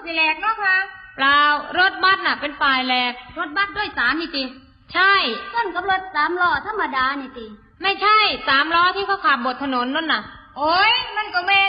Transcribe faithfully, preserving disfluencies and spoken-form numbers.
สิแหลกเนาะค่ะเปล่ารถบัสน่ะเป็นฝ่ายแหลกรถบัสด้วยสารนี่ติใช่ต้นกับรถสามล้อธรรมดานี่ติไม่ใช่สามล้อที่เขาขับบนถนนนั่นน่ะโอ้ยมันก็แม่